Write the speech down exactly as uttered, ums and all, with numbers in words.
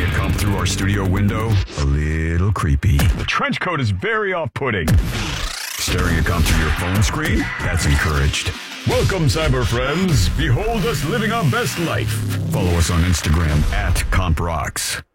come through our studio window? A little creepy. The trench coat is very off-putting. Staring at come through your phone screen? That's encouraged. Welcome, cyber friends. Behold us living our best life. Follow us on Instagram at CompRocks.